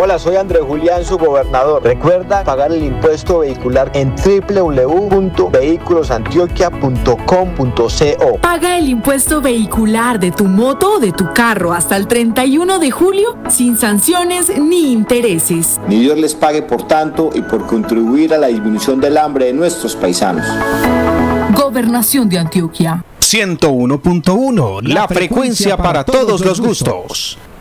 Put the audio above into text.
Hola, soy Andrés Julián, su gobernador. Recuerda pagar el impuesto vehicular en www.vehiculosantioquia.com.co. Paga el impuesto vehicular de tu moto o de tu carro hasta el 31 de julio sin sanciones ni intereses. Ni Dios les pague por tanto y por contribuir a la disminución del hambre de nuestros paisanos. Gobernación de Antioquia. 101.1, la frecuencia para todos los gustos.